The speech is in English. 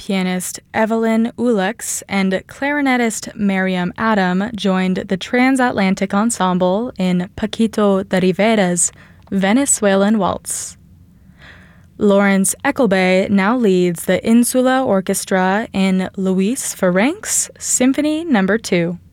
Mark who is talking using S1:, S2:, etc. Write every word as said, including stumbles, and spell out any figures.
S1: pianist Evelyn Ulex and clarinetist Miriam Adam joined the Transatlantic Ensemble in Paquito de Rivera's Venezuelan Waltz. Lawrence Eckelbey now leads the Insula Orchestra in Luis Ferencz Symphony Number two.